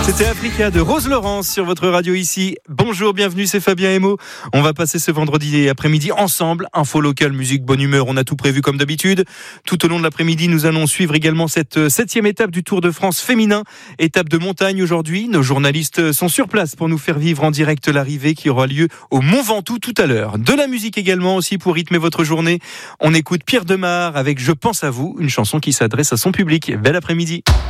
C'était Africa de Rose Laurence sur votre radio ici. Bonjour, bienvenue, c'est Fabien Emo. On va passer ce vendredi après-midi ensemble. Info locale, musique, bonne humeur, on a tout prévu comme d'habitude. Tout au long de l'après-midi, nous allons suivre également cette 7e étape du Tour de France féminin. Étape de montagne aujourd'hui. Nos journalistes sont sur place pour nous faire vivre en direct l'arrivée qui aura lieu au Mont Ventoux tout à l'heure. De la musique également aussi pour rythmer votre journée. On écoute Pierre Demar avec Je pense à vous, une chanson qui s'adresse à son public. Bel après-midi.